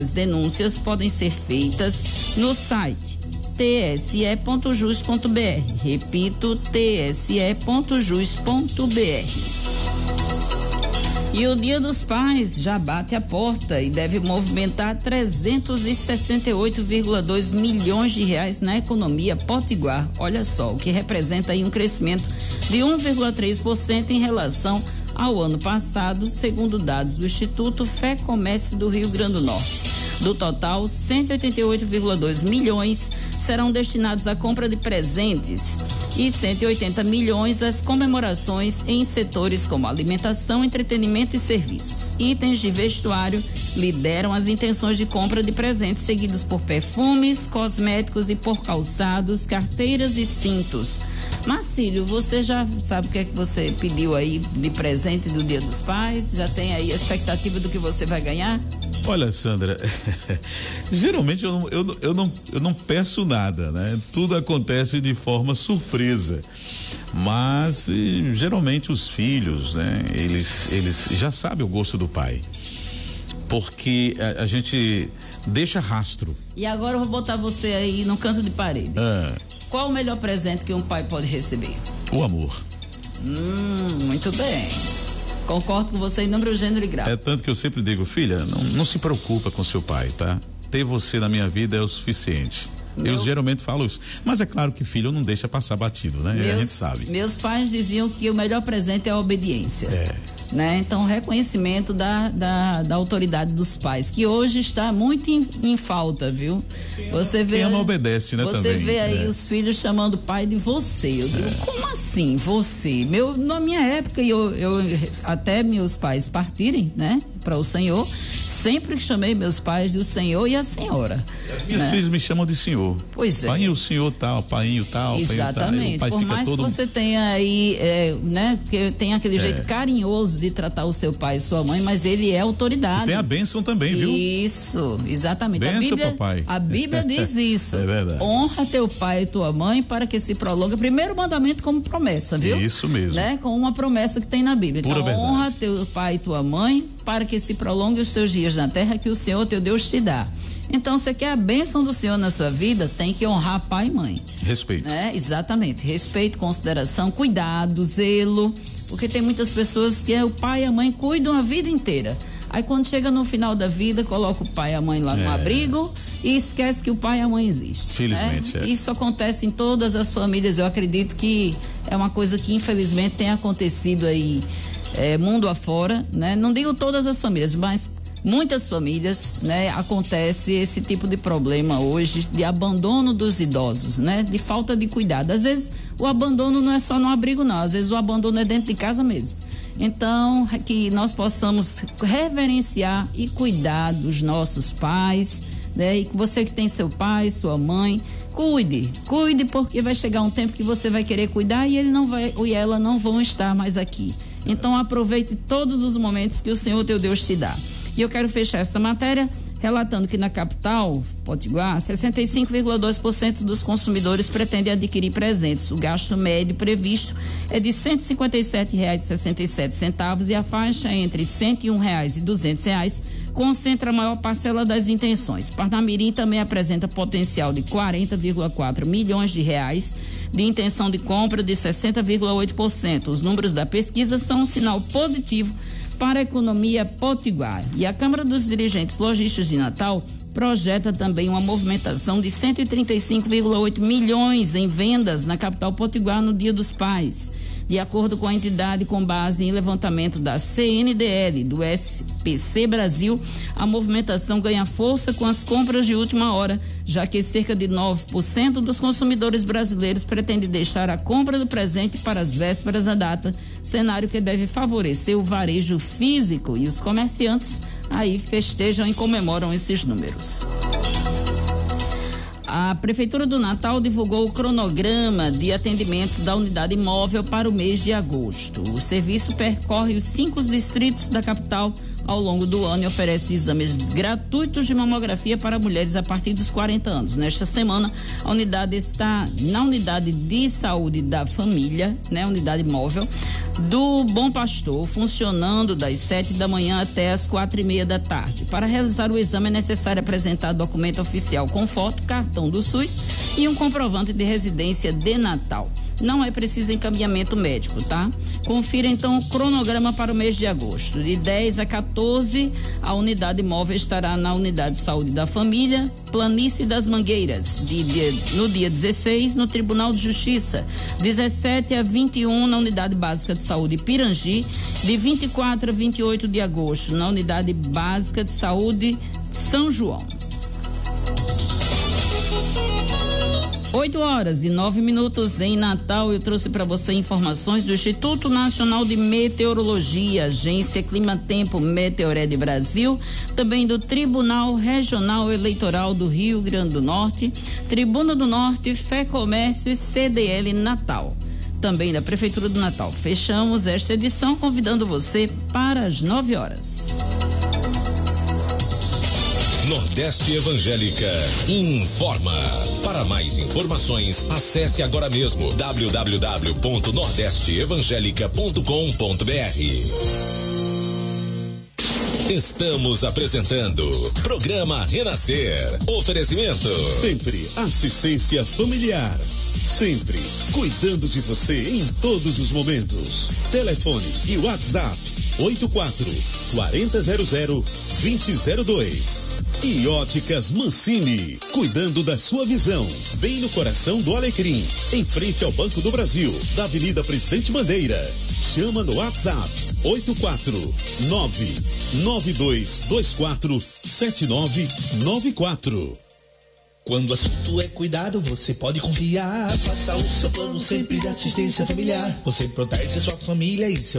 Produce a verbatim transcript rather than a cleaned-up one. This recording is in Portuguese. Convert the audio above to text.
As denúncias podem ser feitas no site t s e ponto jus ponto b r. Repito, t s e ponto jus ponto b r. E o Dia dos Pais já bate a porta e deve movimentar trezentos e sessenta e oito vírgula dois milhões de reais na economia potiguar. Olha só, o que representa aí um crescimento de um vírgula três por cento em relação ao ano passado, segundo dados do Instituto Fé Comércio do Rio Grande do Norte. Do total, cento e oitenta e oito vírgula dois milhões serão destinados à compra de presentes e cento e oitenta milhões às comemorações em setores como alimentação, entretenimento e serviços. Itens de vestuário lideram as intenções de compra de presentes, seguidos por perfumes, cosméticos e por calçados, carteiras e cintos. Marcílio, você já sabe o que é que você pediu aí de presente do Dia dos Pais? Já tem aí a expectativa do que você vai ganhar? Olha, Sandra, geralmente eu não, eu, eu, não, eu não peço nada, né? Tudo acontece de forma surpresa. Mas e, geralmente os filhos, né? Eles, eles já sabem o gosto do pai. Porque a, a gente deixa rastro. E agora eu vou botar você aí no canto de parede. Ah. Qual o melhor presente que um pai pode receber? O amor. Hum, muito bem. Concordo com você em número, gênero e grau. É tanto que eu sempre digo, filha, não, não se preocupa com seu pai, tá? Ter você na minha vida é o suficiente. Meu... Eu geralmente falo isso. Mas é claro que filho não deixa passar batido, né? Meus, a gente sabe. Meus pais diziam que o melhor presente é a obediência. É. Né? Então, reconhecimento da, da, da autoridade dos pais, que hoje está muito em, em falta, viu? Você vê, quem ama obedece, né? Você também, vê aí é. os filhos chamando o pai de você. Eu digo, é. como assim, você? Meu, na minha época, eu, eu até meus pais partirem, né? Para o Senhor, sempre chamei meus pais de o Senhor e a Senhora. As minhas né? filhas me chamam de senhor. Pois é. Pai, o senhor tal, pai, tal, exatamente. Pai, tal. Por mais todo... que você tenha aí, é, né? Que tem aquele é. jeito carinhoso de tratar o seu pai e sua mãe, mas ele é autoridade. E tem a bênção também, viu? Isso, exatamente. Bênção, a Bíblia, papai. A Bíblia diz isso. É verdade. Honra teu pai e tua mãe para que se prolongue. Primeiro mandamento como promessa, viu? Isso mesmo. Né? Com uma promessa que tem na Bíblia. Pura então, verdade. honra teu pai e tua mãe para que se prolongue os seus dias na terra que o Senhor teu Deus te dá. Então, você quer a bênção do Senhor na sua vida, tem que honrar pai e mãe. Respeito. Né? Exatamente. Respeito, consideração, cuidado, zelo. Porque tem muitas pessoas que é, o pai e a mãe cuidam a vida inteira. Aí quando chega no final da vida, coloca o pai e a mãe lá no é. abrigo e esquece que o pai e a mãe existem. Felizmente, né? é. Isso acontece em todas as famílias. Eu acredito que é uma coisa que infelizmente tem acontecido aí é, mundo afora, né? Não digo todas as famílias, mas muitas famílias, né? Acontece esse tipo de problema hoje de abandono dos idosos, né? De falta de cuidado. Às vezes o abandono não é só no abrigo, não. Às vezes o abandono é dentro de casa mesmo. Então, que nós possamos reverenciar e cuidar dos nossos pais, né? E você que tem seu pai, sua mãe, cuide, cuide, porque vai chegar um tempo que você vai querer cuidar e ele não vai, e ela não vão estar mais aqui. Então, aproveite todos os momentos que o Senhor teu Deus te dá. E eu quero fechar esta matéria relatando que na capital, Potiguar, sessenta e cinco vírgula dois por cento dos consumidores pretendem adquirir presentes. O gasto médio previsto é de cento e cinquenta e sete reais e sessenta e sete centavos e a faixa entre cento e um reais e duzentos reais concentra a maior parcela das intenções. Parnamirim também apresenta potencial de quarenta vírgula quatro milhões de reais de intenção de compra de sessenta vírgula oito por cento. Os números da pesquisa são um sinal positivo para a economia potiguar. E a Câmara dos Dirigentes Lojistas de Natal projeta também uma movimentação de cento e trinta e cinco vírgula oito milhões em vendas na capital potiguar no Dia dos Pais. De acordo com a entidade, com base em levantamento da C N D L, do S P C Brasil, a movimentação ganha força com as compras de última hora, já que cerca de nove por cento dos consumidores brasileiros pretendem deixar a compra do presente para as vésperas da data, cenário que deve favorecer o varejo físico, e os comerciantes aí festejam e comemoram esses números. A Prefeitura do Natal divulgou o cronograma de atendimentos da unidade móvel para o mês de agosto. O serviço percorre os cinco distritos da capital ao longo do ano e oferece exames gratuitos de mamografia para mulheres a partir dos quarenta anos. Nesta semana, a unidade está na unidade de saúde da família, né, unidade móvel, do Bom Pastor, funcionando das sete da manhã até as quatro e meia da tarde. Para realizar o exame é necessário apresentar documento oficial com foto, cartão do SUS e um comprovante de residência de Natal. Não é preciso encaminhamento médico, tá? Confira então o cronograma para o mês de agosto. De dez a quatorze, a unidade móvel estará na unidade de saúde da família, Planície das Mangueiras. De, de, no dia dezesseis, no Tribunal de Justiça. dezessete a vinte e um, na unidade básica de saúde Pirangi. De vinte e quatro a vinte e oito de agosto, na unidade básica de saúde São João. oito horas e nove minutos em Natal. Eu trouxe para você informações do Instituto Nacional de Meteorologia, Agência Climatempo Meteored Brasil, também do Tribunal Regional Eleitoral do Rio Grande do Norte, Tribuna do Norte, Fé Comércio e C D L Natal. Também da Prefeitura do Natal. Fechamos esta edição convidando você para as nove horas. Nordeste Evangélica informa. Para mais informações, acesse agora mesmo w w w ponto nordeste evangélica ponto com ponto b r. Estamos apresentando Programa Renascer. Oferecimento. Sempre assistência familiar. Sempre cuidando de você em todos os momentos. Telefone e WhatsApp oito quatro, quatro zero zero, dois zero zero dois. E Óticas Mancini, cuidando da sua visão, bem no coração do Alecrim, em frente ao Banco do Brasil, da Avenida Presidente Bandeira. Chama no WhatsApp oito quatro nove, nove dois dois quatro, sete nove nove quatro. Quando o assunto é cuidado, você pode confiar. Faça o seu plano sempre de assistência familiar. Você protege sua família e seu